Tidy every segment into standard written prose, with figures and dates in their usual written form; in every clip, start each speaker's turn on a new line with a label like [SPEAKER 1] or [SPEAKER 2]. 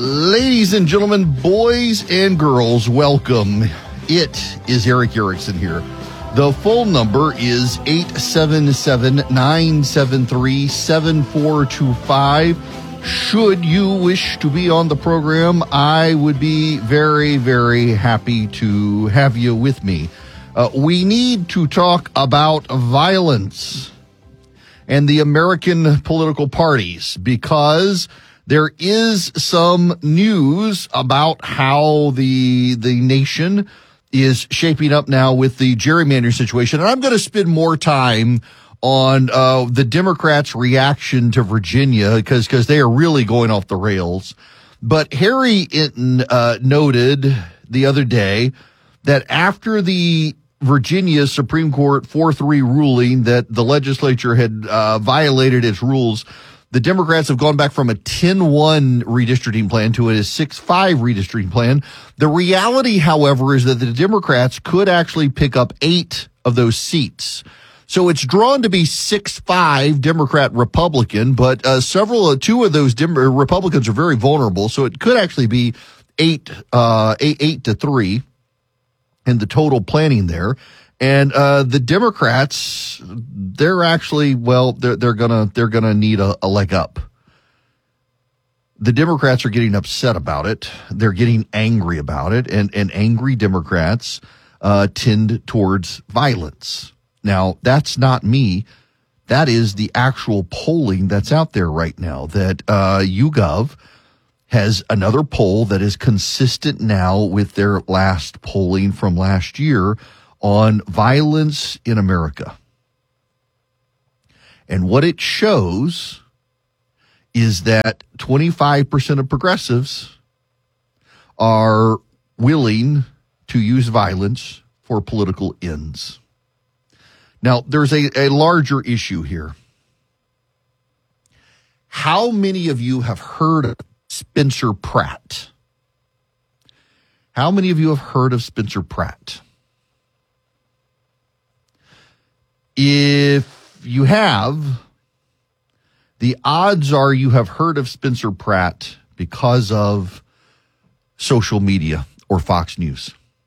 [SPEAKER 1] Ladies and gentlemen, boys and girls, welcome. It is Eric Erickson here. The phone number is 877-973-7425. Should you wish to be on the program, I would be very, very happy to have you with me. We need to talk about violence and the American political parties because there is some news about how the nation is shaping up now with the gerrymandering situation. And I'm going to spend more time on the Democrats' reaction to Virginia because they are really going off the rails. But Harry Enten noted the other day that after the Virginia Supreme Court 4-3 ruling that the legislature had violated its rules, the Democrats have gone back from a 10-1 redistricting plan to a 6-5 redistricting plan. The reality, however, is that the Democrats could actually pick up 8 of those seats. So it's drawn to be 6-5 Democrat-Republican, but two of those Republicans are very vulnerable. So it could actually be 8-3 in the total planning there. And the Democrats, they're actually, they're gonna need a leg up. The Democrats are getting upset about it. They're getting angry about it, and angry Democrats tend towards violence. Now, that's not me. That is the actual polling that's out there right now. That YouGov has another poll that is consistent now with their last polling from last year on violence in America. And what it shows is that 25% of progressives are willing to use violence for political ends. Now, there's a larger issue here. How many of you have heard of Spencer Pratt? How many of you have heard of Spencer Pratt? If you have, the odds are you have heard of Spencer Pratt because of social media or Fox News.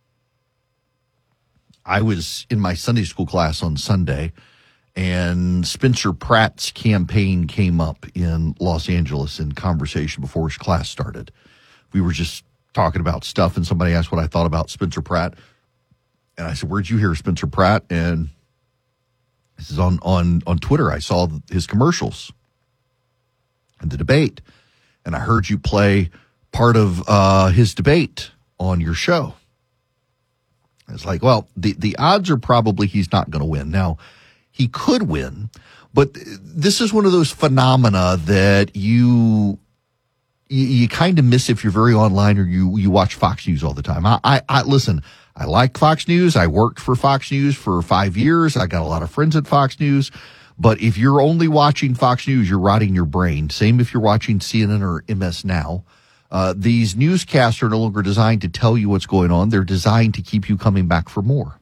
[SPEAKER 1] I was in my Sunday school class on Sunday, and Spencer Pratt's campaign came up in Los Angeles in conversation before his class started. We were just talking about stuff, and somebody asked what I thought about Spencer Pratt. And I said, "Where'd you hear Spencer Pratt?" And this is on Twitter. I saw his commercials and the debate, and I heard you play part of his debate on your show. It's like, well, the odds are probably he's not going to win. Now, he could win, but this is one of those phenomena that you kind of miss if you're very online or you watch Fox News all the time. I listen. I like Fox News. I worked for Fox News for 5 years. I got a lot of friends at Fox News. But if you're only watching Fox News, you're rotting your brain. Same if you're watching CNN or MS Now. These newscasts are no longer designed to tell you what's going on. They're designed to keep you coming back for more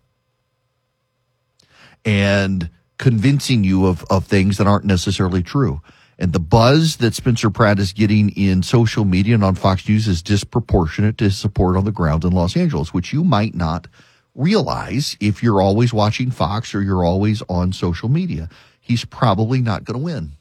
[SPEAKER 1] and convincing you of things that aren't necessarily true. And the buzz that Spencer Pratt is getting in social media and on Fox News is disproportionate to his support on the ground in Los Angeles, which you might not realize if you're always watching Fox or you're always on social media. He's probably not going to win.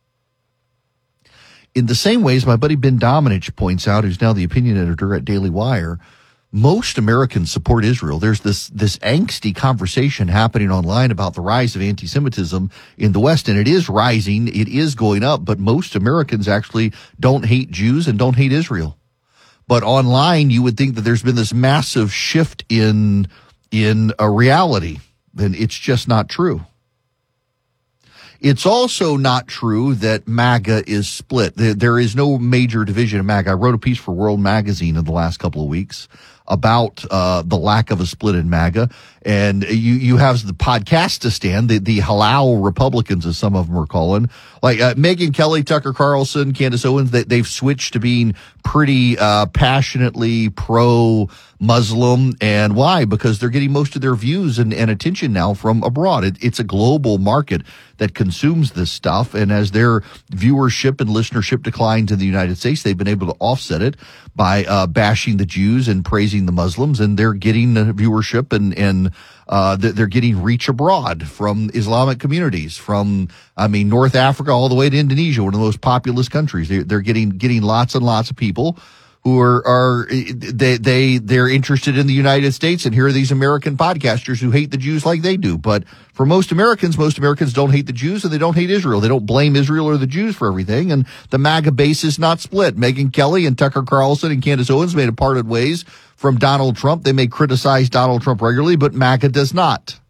[SPEAKER 1] In the same ways, my buddy Ben Domenech points out, who's now the opinion editor at Daily Wire, most Americans support Israel. There's this angsty conversation happening online about the rise of anti-Semitism in the West, and it is rising, it is going up, but most Americans actually don't hate Jews and don't hate Israel. But online, you would think that there's been this massive shift in a reality, and it's just not true. It's also not true that MAGA is split. There is no major division of MAGA. I wrote a piece for World Magazine in the last couple of weeks about the lack of a split in MAGA. And you have the Podcastistan, the halal Republicans, as some of them are calling, like Megyn Kelly, Tucker Carlson, Candace Owens. They've switched to being pretty passionately pro-Muslim. And why? Because they're getting most of their views and attention now from abroad. It's a global market that consumes this stuff. And as their viewership and listenership declines in the United States, they've been able to offset it by bashing the Jews and praising the Muslims. And they're getting viewership and they're getting reach abroad from Islamic communities, from, North Africa all the way to Indonesia, one of the most populous countries. They're getting lots and lots of people who they're interested in the United States. And here are these American podcasters who hate the Jews like they do. But for most Americans don't hate the Jews, and they don't hate Israel. They don't blame Israel or the Jews for everything. And the MAGA base is not split. Megyn Kelly and Tucker Carlson and Candace Owens may have parted ways from Donald Trump. They may criticize Donald Trump regularly, but MAGA does not.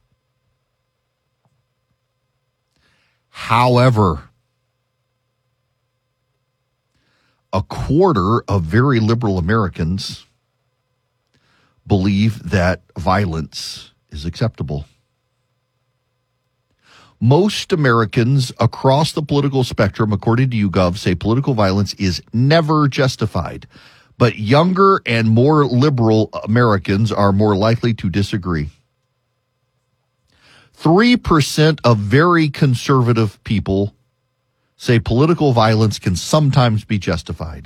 [SPEAKER 1] However, a quarter of very liberal Americans believe that violence is acceptable. Most Americans across the political spectrum, according to YouGov, say political violence is never justified. But younger and more liberal Americans are more likely to disagree. 3% of very conservative people say political violence can sometimes be justified.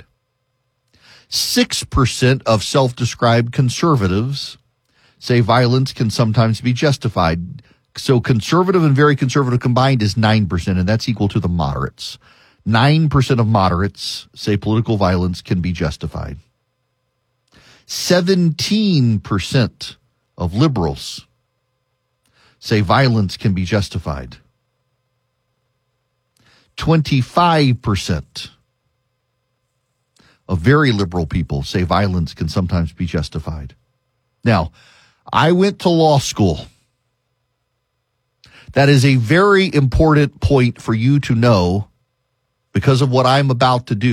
[SPEAKER 1] 6% of self-described conservatives say violence can sometimes be justified. So conservative and very conservative combined is 9%, and that's equal to the moderates. 9% of moderates say political violence can be justified. 17% of liberals say violence can be justified. 25% of very liberal people say violence can sometimes be justified. Now, I went to law school. That is a very important point for you to know because of what I'm about to do.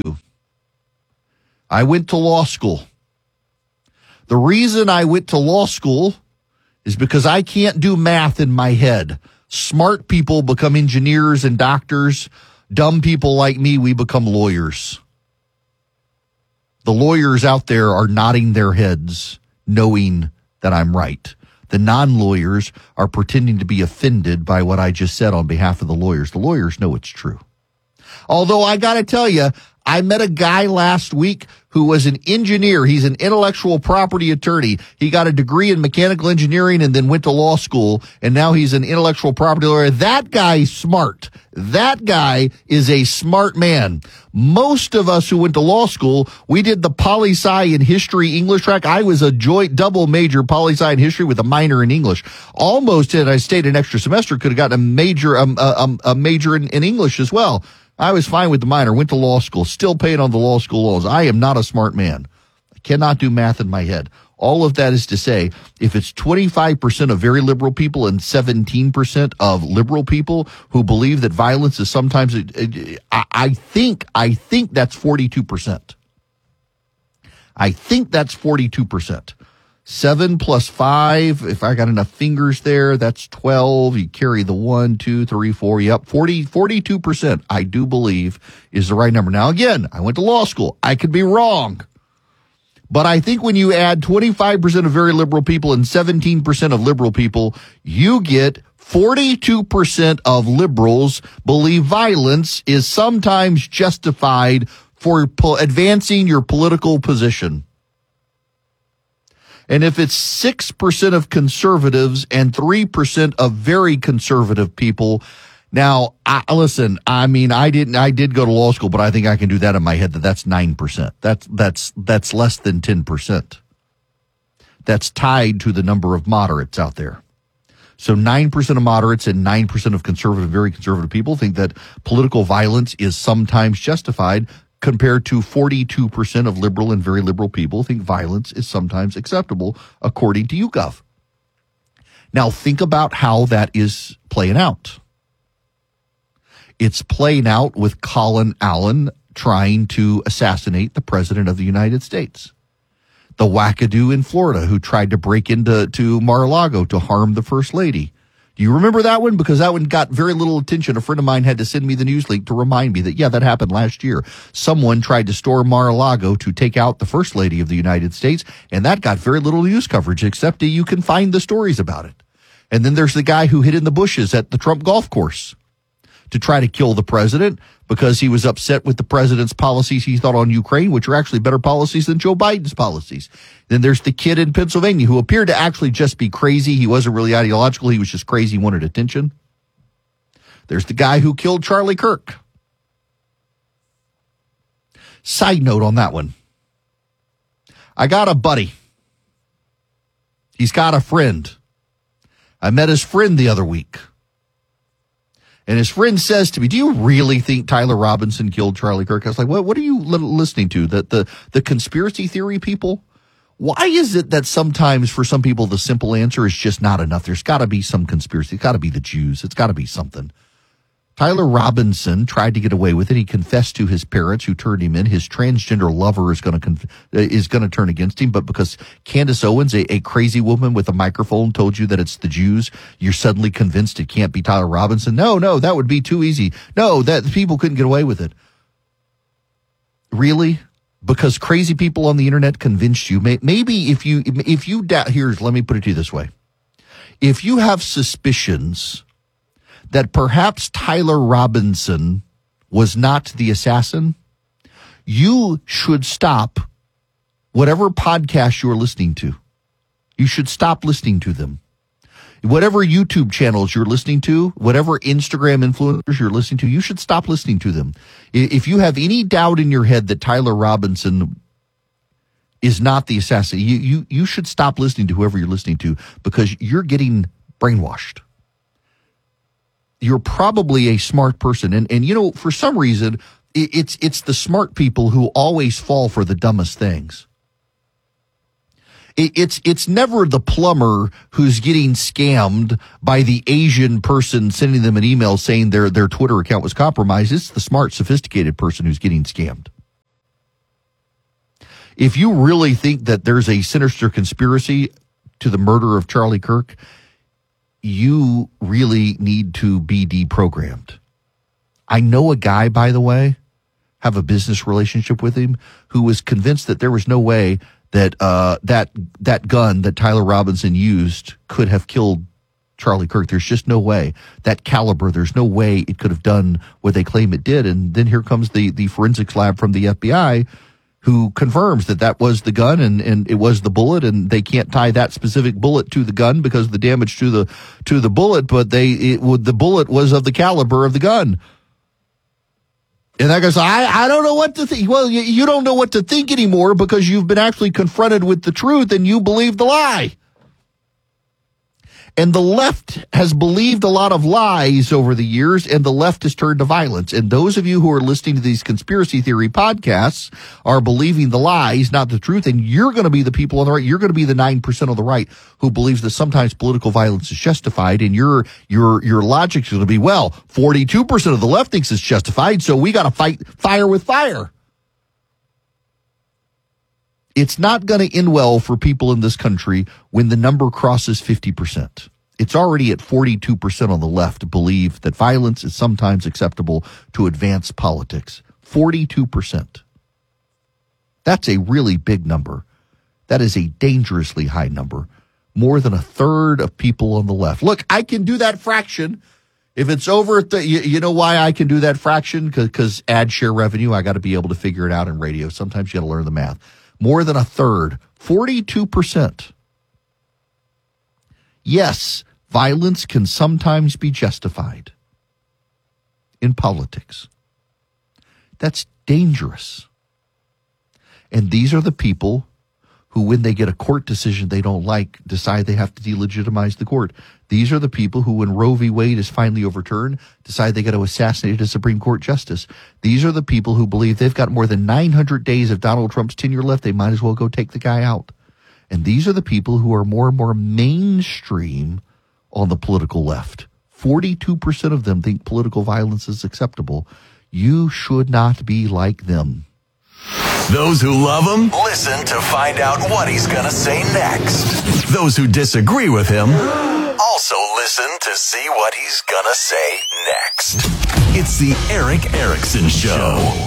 [SPEAKER 1] I went to law school. The reason I went to law school is because I can't do math in my head. Smart people become engineers and doctors. Dumb people like me, we become lawyers. The lawyers out there are nodding their heads, knowing that I'm right. The non-lawyers are pretending to be offended by what I just said on behalf of the lawyers. The lawyers know it's true. Although I got to tell you, I met a guy last week who was an engineer. He's an intellectual property attorney. He got a degree in mechanical engineering and then went to law school, and now he's an intellectual property lawyer. That guy's smart. That guy is a smart man. Most of us who went to law school, we did the poli-sci in history English track. I was a joint double major poli-sci in history with a minor in English. Almost did. I stayed an extra semester, could have gotten a major in English as well. I was fine with the minor, went to law school, still paying on the law school loans. I am not a smart man. I cannot do math in my head. All of that is to say, if it's 25% of very liberal people and 17% of liberal people who believe that violence is sometimes, I think that's 42%. I think that's 42%. 7 plus 5, if I got enough fingers there, that's 12. You carry the 1, 2, 3, 4. Yep, 42%, I do believe, is the right number. Now, again, I went to law school. I could be wrong. But I think when you add 25% of very liberal people and 17% of liberal people, you get 42% of liberals believe violence is sometimes justified for advancing your political position. And if it's 6% of conservatives and 3% of very conservative people, now, I did go to law school, but I think I can do that in my head that's 9%. That's less than 10%. That's tied to the number of moderates out there. So 9% of moderates and 9% of conservative, very conservative people think that political violence is sometimes justified, compared to 42% of liberal and very liberal people think violence is sometimes acceptable, according to YouGov. Now, think about how that is playing out. It's playing out with Colin Allen trying to assassinate the president of the United States. The wackadoo in Florida who tried to break into Mar-a-Lago to harm the First Lady. Do you remember that one? Because that one got very little attention. A friend of mine had to send me the news link to remind me that, yeah, that happened last year. Someone tried to storm Mar-a-Lago to take out the First Lady of the United States, and that got very little news coverage, except that you can find the stories about it. And then there's the guy who hid in the bushes at the Trump golf course to try to kill the president because he was upset with the president's policies he thought on Ukraine, which are actually better policies than Joe Biden's policies. Then there's the kid in Pennsylvania who appeared to actually just be crazy. He wasn't really ideological. He was just crazy. He wanted attention. There's the guy who killed Charlie Kirk. Side note on that one. I got a buddy. He's got a friend. I met his friend the other week. And his friend says to me, do you really think Tyler Robinson killed Charlie Kirk? I was like, what are you listening to? The conspiracy theory people? Why is it that sometimes for some people the simple answer is just not enough? There's got to be some conspiracy. It's got to be the Jews. It's got to be something. Tyler Robinson tried to get away with it. He confessed to his parents who turned him in. His transgender lover is going to turn against him. But because Candace Owens, a crazy woman with a microphone, told you that it's the Jews, you're suddenly convinced it can't be Tyler Robinson. No, that would be too easy. No, that people couldn't get away with it. Really? Because crazy people on the internet convinced you. Maybe if you doubt, let me put it to you this way. If you have suspicions that perhaps Tyler Robinson was not the assassin, you should stop whatever podcast you're listening to. You should stop listening to them. Whatever YouTube channels you're listening to, whatever Instagram influencers you're listening to, you should stop listening to them. If you have any doubt in your head that Tyler Robinson is not the assassin, you should stop listening to whoever you're listening to because you're getting brainwashed. You're probably a smart person. And you know, for some reason, it's the smart people who always fall for the dumbest things. It's never the plumber who's getting scammed by the Asian person sending them an email saying their Twitter account was compromised. It's the smart, sophisticated person who's getting scammed. If you really think that there's a sinister conspiracy to the murder of Charlie Kirk, you really need to be deprogrammed. I know a guy, by the way, have a business relationship with him, who was convinced that there was no way that that gun that Tyler Robinson used could have killed Charlie Kirk. There's just no way. That caliber, there's no way it could have done what they claim it did. And then here comes the forensics lab from the FBI who confirms that was the gun and it was the bullet, and they can't tie that specific bullet to the gun because of the damage to the bullet, but the bullet was of the caliber of the gun. And that goes, I don't know what to think. Well, you don't know what to think anymore because you've been actually confronted with the truth and you believe the lie. And the left has believed a lot of lies over the years, and the left has turned to violence. And those of you who are listening to these conspiracy theory podcasts are believing the lies, not the truth. And you're going to be the people on the right. You're going to be the 9% of the right who believes that sometimes political violence is justified. And your logic is going to be, well, 42% of the left thinks it's justified, so we got to fight fire with fire. It's not going to end well for people in this country when the number crosses 50%. It's already at 42% on the left believe that violence is sometimes acceptable to advance politics. 42%. That's a really big number. That is a dangerously high number. More than a third of people on the left. Look, I can do that fraction. If it's over, you know why I can do that fraction? Because ad share revenue, I got to be able to figure it out in radio. Sometimes you got to learn the math. More than a third, 42%. Yes, violence can sometimes be justified in politics. That's dangerous. And these are the people who, when they get a court decision they don't like, decide they have to delegitimize the court. These are the people who, when Roe v. Wade is finally overturned, decide they got to assassinate a Supreme Court justice. These are the people who believe they've got more than 900 days of Donald Trump's tenure left. They might as well go take the guy out. And these are the people who are more and more mainstream on the political left. 42% of them think political violence is acceptable. You should not be like them.
[SPEAKER 2] Those who love him, listen to find out what he's going to say next. Those who disagree with him, also listen to see what he's going to say next. It's the Erick Erickson Show.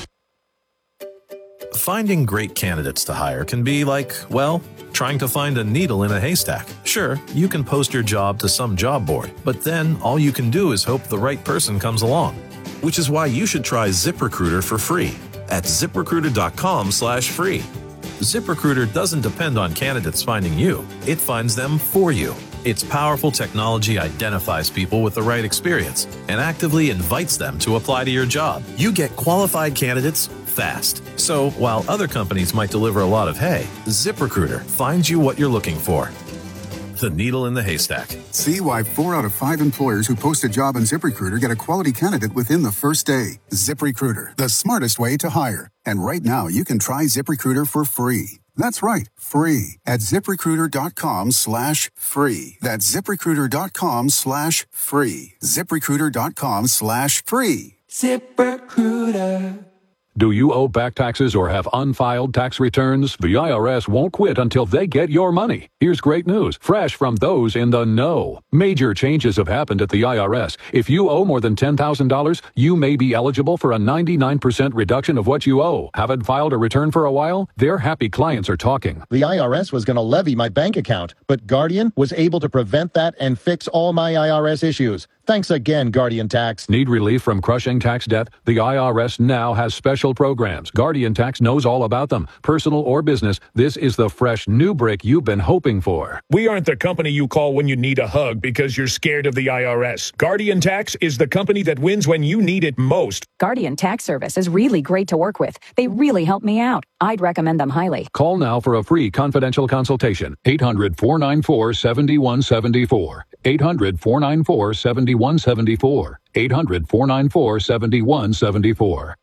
[SPEAKER 3] Finding great candidates to hire can be like, well, trying to find a needle in a haystack. Sure, you can post your job to some job board, but then all you can do is hope the right person comes along. Which is why you should try ZipRecruiter for free at ZipRecruiter.com/free. ZipRecruiter doesn't depend on candidates finding you. It finds them for you. Its powerful technology identifies people with the right experience and actively invites them to apply to your job. You get qualified candidates fast. So while other companies might deliver a lot of hay, ZipRecruiter finds you what you're looking for. The needle in the haystack.
[SPEAKER 4] See why 4 out of 5 employers who post a job on ZipRecruiter get a quality candidate within the first day. ZipRecruiter, the smartest way to hire. And right now, you can try ZipRecruiter for free. That's right, free at ZipRecruiter.com/free. That's ZipRecruiter.com/free. ZipRecruiter.com/free.
[SPEAKER 5] ZipRecruiter.
[SPEAKER 6] Do you owe back taxes or have unfiled tax returns? The IRS won't quit until they get your money. Here's great news, fresh from those in the know. Major changes have happened at the IRS. If you owe more than $10,000, you may be eligible for a 99% reduction of what you owe. Haven't filed a return for a while? Their happy clients are talking.
[SPEAKER 7] The IRS was going to levy my bank account, but Guardian was able to prevent that and fix all my IRS issues. Thanks again, Guardian Tax.
[SPEAKER 6] Need relief from crushing tax debt? The IRS now has special programs. Guardian Tax knows all about them. Personal or business, this is the fresh new brick you've been hoping for.
[SPEAKER 8] We aren't the company you call when you need a hug because you're scared of the IRS. Guardian Tax is the company that wins when you need it most.
[SPEAKER 9] Guardian Tax Service is really great to work with. They really help me out. I'd recommend them highly.
[SPEAKER 6] Call now for a free confidential consultation. 800-494-7174. 800-494-7174. 800-494-7174.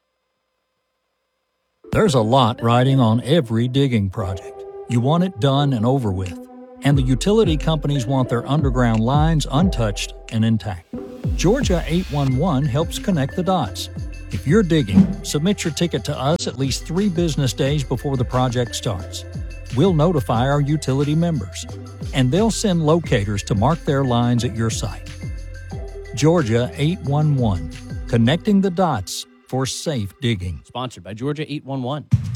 [SPEAKER 10] There's a lot riding on every digging project. You want it done and over with. And the utility companies want their underground lines untouched and intact. Georgia 811 helps connect the dots. If you're digging, submit your ticket to us at least 3 business days before the project starts. We'll notify our utility members, and they'll send locators to mark their lines at your site. Georgia 811, connecting the dots for safe digging.
[SPEAKER 11] Sponsored by Georgia 811.